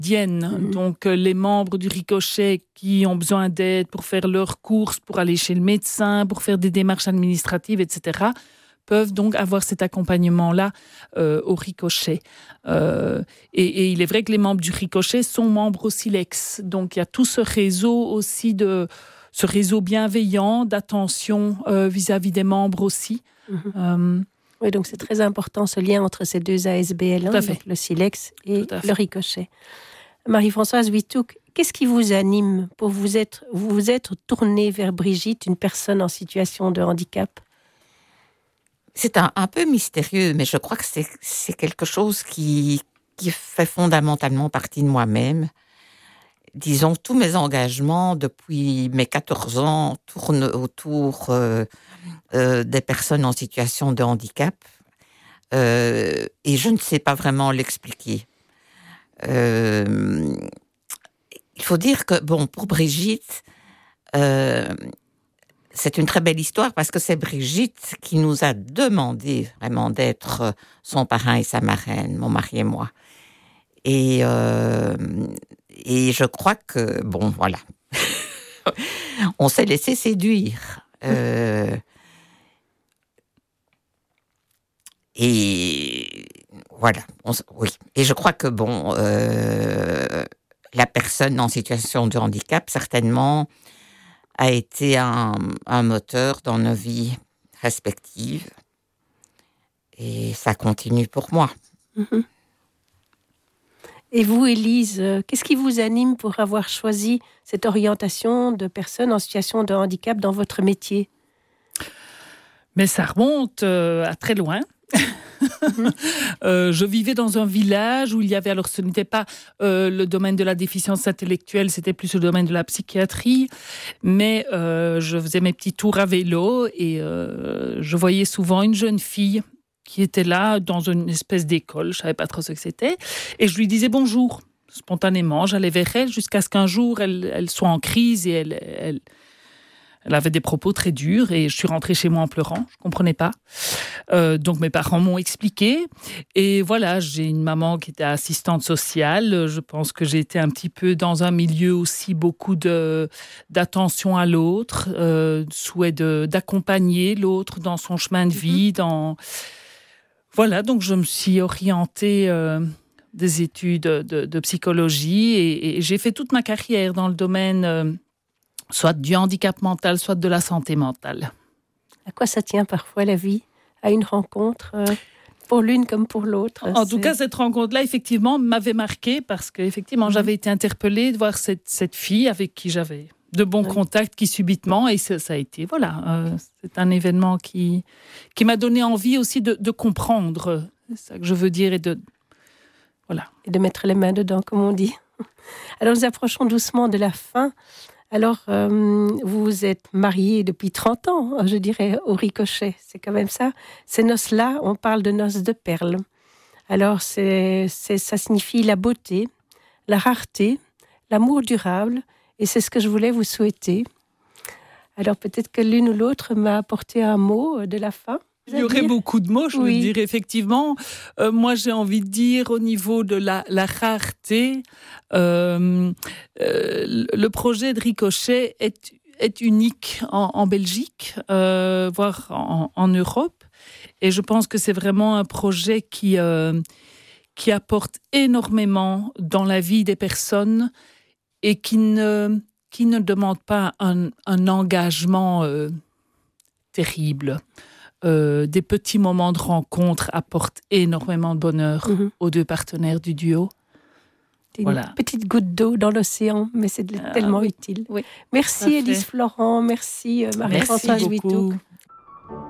Donc, les membres du Ricochet qui ont besoin d'aide pour faire leurs courses, pour aller chez le médecin, pour faire des démarches administratives, etc., peuvent donc avoir cet accompagnement-là au Ricochet. Et il est vrai que les membres du Ricochet sont membres au Silex. Donc, il y a tout ce réseau aussi ce réseau bienveillant d'attention vis-à-vis des membres aussi. Oui, donc c'est très important ce lien entre ces deux ASBL, donc le Silex et le Ricochet. Marie-Françoise Withouk, qu'est-ce qui vous anime pour vous être tournée vers Brigitte, une personne en situation de handicap? C'est un peu mystérieux, mais je crois que c'est quelque chose qui fait fondamentalement partie de moi-même. Disons, tous mes engagements depuis mes 14 ans tournent autour des personnes en situation de handicap et je ne sais pas vraiment l'expliquer. Il faut dire que, pour Brigitte, c'est une très belle histoire parce que c'est Brigitte qui nous a demandé vraiment d'être son parrain et sa marraine, mon mari et moi. Et je crois que, voilà, on s'est laissé séduire. Et voilà, oui. Et je crois que, la personne en situation de handicap, certainement, a été un moteur dans nos vies respectives. Et ça continue pour moi. Et vous, Élise, qu'est-ce qui vous anime pour avoir choisi cette orientation de personnes en situation de handicap dans votre métier? Mais ça remonte à très loin. Je vivais dans un village où il y avait, alors ce n'était pas le domaine de la déficience intellectuelle, c'était plus le domaine de la psychiatrie, mais je faisais mes petits tours à vélo et je voyais souvent une jeune fille qui était là dans une espèce d'école, je ne savais pas trop ce que c'était, et je lui disais bonjour, spontanément, j'allais vers elle jusqu'à ce qu'un jour elle soit en crise et elle avait des propos très durs et je suis rentrée chez moi en pleurant, je ne comprenais pas. Donc mes parents m'ont expliqué et voilà, j'ai une maman qui était assistante sociale, je pense que j'ai été un petit peu dans un milieu aussi beaucoup d'attention à l'autre, souhait d'accompagner l'autre dans son chemin de vie, Voilà, donc je me suis orientée des études de psychologie et j'ai fait toute ma carrière dans le domaine soit du handicap mental, soit de la santé mentale. À quoi ça tient parfois la vie? À une rencontre pour l'une comme pour l'autre? En tout cas, cette rencontre-là, effectivement, m'avait marquée parce qu'effectivement, j'avais été interpellée de voir cette fille avec qui j'avais de bons contacts qui subitement, et ça a été, c'est un événement qui m'a donné envie aussi de comprendre, c'est ça que je veux dire, et de mettre les mains dedans, comme on dit. Alors, nous approchons doucement de la fin. Alors, vous êtes mariés depuis 30 ans, je dirais, au Ricochet. C'est quand même ça. Ces noces-là, on parle de noces de perles. Alors, ça signifie la beauté, la rareté, l'amour durable. Et c'est ce que je voulais vous souhaiter. Alors, peut-être que l'une ou l'autre m'a apporté un mot de la fin. Il y aurait beaucoup de mots, je veux dire, effectivement. Moi, j'ai envie de dire, au niveau de la rareté, le projet de Ricochet est unique en Belgique, voire en Europe. Et je pense que c'est vraiment un projet qui apporte énormément dans la vie des personnes et qui ne demande pas un engagement terrible. Des petits moments de rencontre apportent énormément de bonheur aux deux partenaires du duo. Une petite goutte d'eau dans l'océan, mais c'est tellement utile. Oui. Merci Élise Florent, merci Marie-Françoise Withouk.